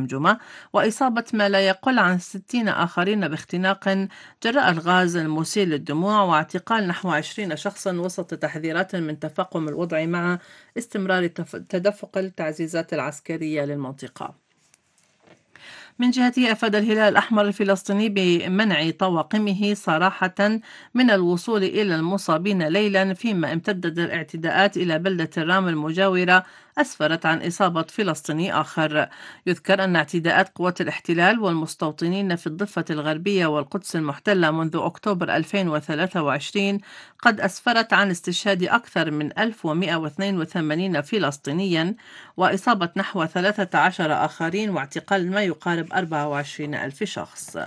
الجمجمة، وإصابة ما لا يقل عن 60 آخرين باختناق جراء الغاز المسيل للدموع، واعتقال نحو 20 شخصا وسط تحذيرات من تفاقم الوضع مع استمرار تدفق التعزيزات العسكرية للمنطقة. من جهته أفاد الهلال الأحمر الفلسطيني بمنع طواقمه صراحة من الوصول إلى المصابين ليلا، فيما امتدت الاعتداءات إلى بلدة الرام المجاورة أسفرت عن إصابة فلسطيني آخر. يذكر أن اعتداءات قوات الاحتلال والمستوطنين في الضفة الغربية والقدس المحتلة منذ أكتوبر 2023 قد أسفرت عن استشهاد أكثر من 1182 فلسطينيا، وإصابة نحو 13 آخرين، واعتقال ما يقارب 24 ألف شخص.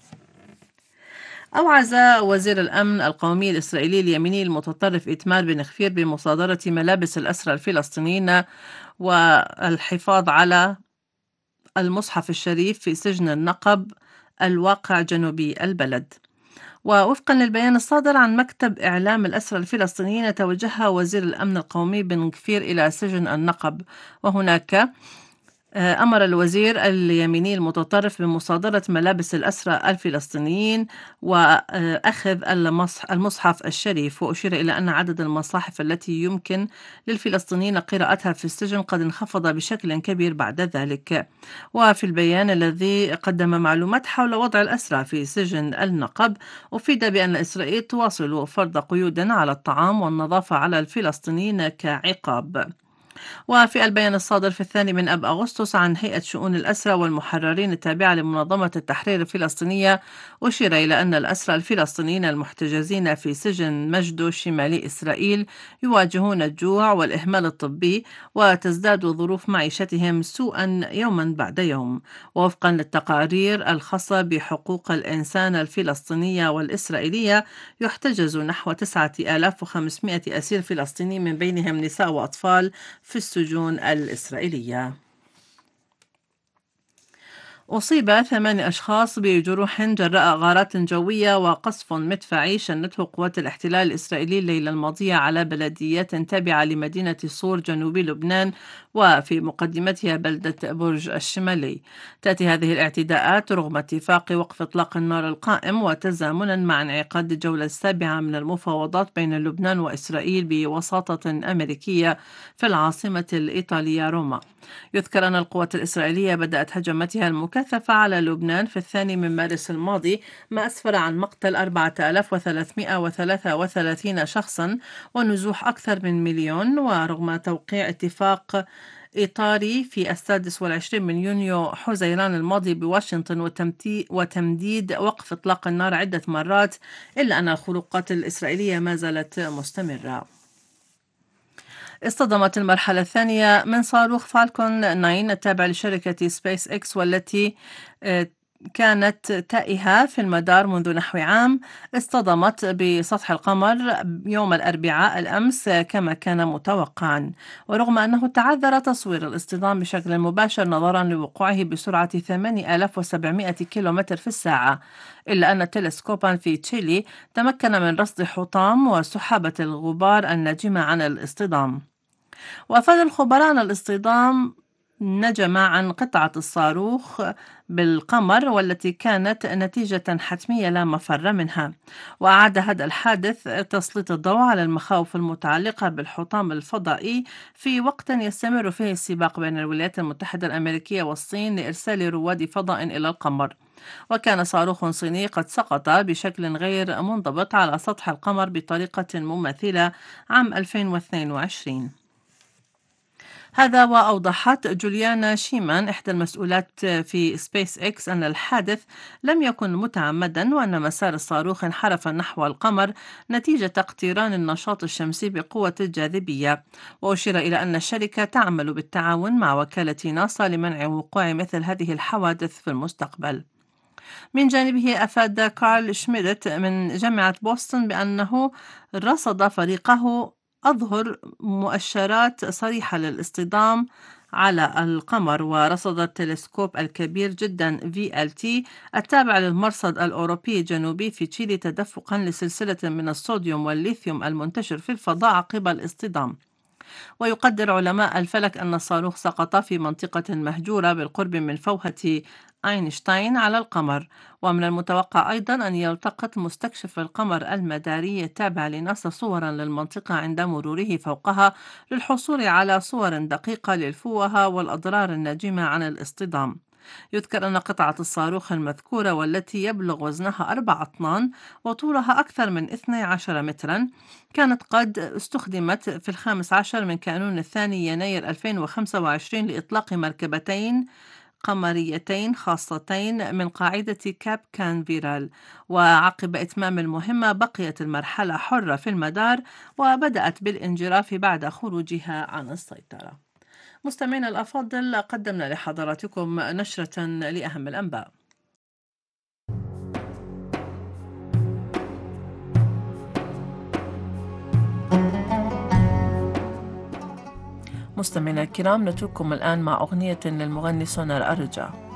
أوعز وزير الأمن القومي الإسرائيلي اليميني المتطرف إيتمار بن غفير بمصادرة ملابس الأسرى الفلسطينيين والحفاظ على المصحف الشريف في سجن النقب الواقع جنوبي البلد. ووفقا للبيان الصادر عن مكتب إعلام الأسرى الفلسطينيين، توجه وزير الأمن القومي بن غفير إلى سجن النقب، وهناك أمر الوزير اليميني المتطرف بمصادرة ملابس الأسرى الفلسطينيين وأخذ المصحف الشريف. وأشير إلى أن عدد المصاحف التي يمكن للفلسطينيين قراءتها في السجن قد انخفض بشكل كبير بعد ذلك. وفي البيان الذي قدم معلومات حول وضع الأسرى في سجن النقب، أفيد بأن إسرائيل تواصل فرض قيود على الطعام والنظافة على الفلسطينيين كعقاب. وفي البيان الصادر في 2 أغسطس عن هيئة شؤون الأسرى والمحررين التابعة لمنظمة التحرير الفلسطينية، أشير إلى أن الأسرى الفلسطينيين المحتجزين في سجن مجدو شمالي إسرائيل يواجهون الجوع والإهمال الطبي، وتزداد ظروف معيشتهم سوءا يوما بعد يوم. ووفقا للتقارير الخاصة بحقوق الإنسان الفلسطينية والإسرائيلية، يحتجز نحو 9500 أسير فلسطيني من بينهم نساء وأطفال في السجون الإسرائيلية. أصيب 8 أشخاص بجروح جراء غارات جوية وقصف مدفعي شنته قوات الاحتلال الإسرائيلي الليلة الماضية على بلديات تابعة لمدينة صور جنوب لبنان، وفي مقدمتها بلدة برج الشمالي. تأتي هذه الاعتداءات رغم اتفاق وقف إطلاق النار القائم، وتزامنا مع انعقاد الجولة السابعة من المفاوضات بين لبنان وإسرائيل بوساطة أمريكية في العاصمة الإيطالية روما. يذكر أن القوات الإسرائيلية بدأت هجماتها المكثفة على لبنان في 2 مارس الماضي، ما أسفر عن مقتل 4333 شخصا ونزوح أكثر من مليون. ورغم توقيع اتفاق إطاري في 26 من يونيو حزيران الماضي بواشنطن وتمديد وقف إطلاق النار عدة مرات، إلا أن الخروقات الإسرائيلية ما زالت مستمرة. اصطدمت المرحلة الثانية من صاروخ فالكون 9 التابع لشركة سبيس إكس، والتي كانت تائهة في المدار منذ نحو عام، اصطدمت بسطح القمر يوم الأربعاء الأمس كما كان متوقعا. ورغم أنه تعذر تصوير الاصطدام بشكل مباشر نظرا لوقوعه بسرعة 8700 كيلومتر في الساعة، إلا أن تلسكوبا في تشيلي تمكن من رصد حطام وسحابة الغبار الناجمة عن الاصطدام. وأفاد الخبراء أن الاصطدام نجم عن قطعة الصاروخ بالقمر، والتي كانت نتيجة حتمية لا مفر منها. وأعاد هذا الحادث تسليط الضوء على المخاوف المتعلقة بالحطام الفضائي في وقت يستمر فيه السباق بين الولايات المتحدة الأمريكية والصين لإرسال رواد فضاء إلى القمر. وكان صاروخ صيني قد سقط بشكل غير منضبط على سطح القمر بطريقة مماثلة عام 2022. هذا وأوضحت جوليانا شيمان إحدى المسؤولات في سبيس إكس أن الحادث لم يكن متعمدا، وأن مسار الصاروخ انحرف نحو القمر نتيجة اقتران النشاط الشمسي بقوة الجاذبية. وأشير إلى أن الشركة تعمل بالتعاون مع وكالة ناسا لمنع وقوع مثل هذه الحوادث في المستقبل. من جانبه أفاد كارل شميدت من جامعة بوسطن بأنه رصد فريقه أظهر مؤشرات صريحة للاصطدام على القمر. ورصد التلسكوب الكبير جدا VLT التابع للمرصد الأوروبي الجنوبي في تشيلي تدفقا لسلسلة من الصوديوم والليثيوم المنتشر في الفضاء عقب الاصطدام. ويقدر علماء الفلك أن الصاروخ سقط في منطقة مهجورة بالقرب من فوهة أينشتاين على القمر. ومن المتوقع أيضا أن يلتقط مستكشف القمر المداري التابع لناسا صورا للمنطقة عند مروره فوقها للحصول على صور دقيقة للفوهة والأضرار الناجمة عن الاصطدام. يذكر أن قطعة الصاروخ المذكورة والتي يبلغ وزنها 4 أطنان وطولها أكثر من 12 مترا كانت قد استخدمت في 15 من كانون الثاني يناير 2025 لإطلاق مركبتين قمريتين خاصتين من قاعدة كاب كانفيرال. وعقب إتمام المهمة بقيت المرحلة حرة في المدار وبدأت بالانجراف بعد خروجها عن السيطرة. مستمعينا الأفاضل، قدمنا لحضراتكم نشرة لأهم الأنباء. مستمعينا الكرام، نترككم الآن مع أغنية للمغني سونار أرجا.